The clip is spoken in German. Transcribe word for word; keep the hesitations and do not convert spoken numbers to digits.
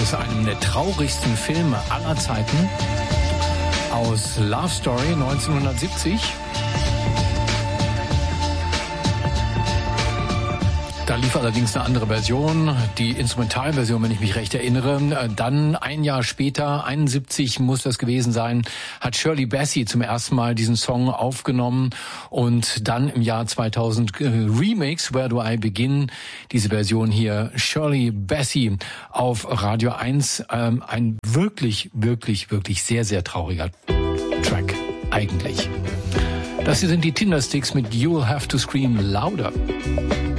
aus einem der traurigsten Filme aller Zeiten, aus Love Story neunzehnhundertsiebzig. Da lief allerdings eine andere Version, die Instrumentalversion, wenn ich mich recht erinnere. Dann ein Jahr später, einundsiebzig muss das gewesen sein, hat Shirley Bassey zum ersten Mal diesen Song aufgenommen und dann im Jahr zweitausend äh, Remix, Where Do I Begin, diese Version hier, Shirley Bassey auf Radio eins. Ähm, ein wirklich, wirklich, wirklich sehr, sehr trauriger Track eigentlich. Das hier sind die Tindersticks mit You'll Have to Scream Louder.